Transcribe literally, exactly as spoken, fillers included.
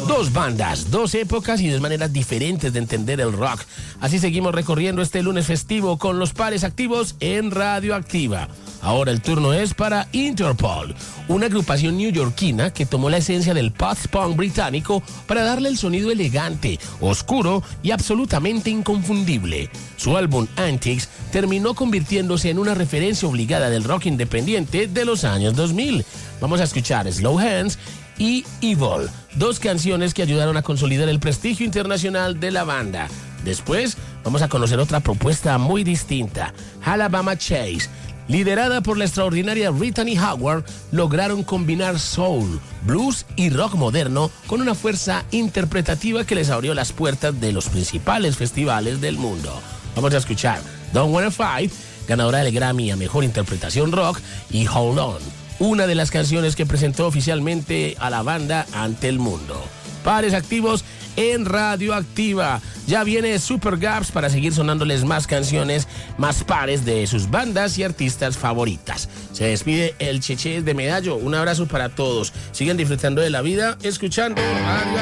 Dos bandas, dos épocas y dos maneras diferentes de entender el rock. Así seguimos recorriendo este lunes festivo con los pares activos en Radioactiva. Ahora el turno es para Interpol, una agrupación neoyorquina que tomó la esencia del post-punk británico para darle el sonido elegante, oscuro y absolutamente inconfundible. Su álbum Antics terminó convirtiéndose en una referencia obligada del rock independiente de los años dos mil. Vamos a escuchar Slow Hands y Evil, dos canciones que ayudaron a consolidar el prestigio internacional de la banda. Después vamos a conocer otra propuesta muy distinta, Alabama Chase. Liderada por la extraordinaria Brittany Howard, lograron combinar soul, blues y rock moderno con una fuerza interpretativa que les abrió las puertas de los principales festivales del mundo. Vamos a escuchar Don't Wanna Fight, ganadora del Grammy a Mejor Interpretación Rock, y Hold On, una de las canciones que presentó oficialmente a la banda ante el mundo. Pares activos en Radioactiva. Ya viene Super Gaps para seguir sonándoles más canciones, más pares de sus bandas y artistas favoritas. Se despide el Cheche de Medallo. Un abrazo para todos. Sigan disfrutando de la vida, escuchando Radio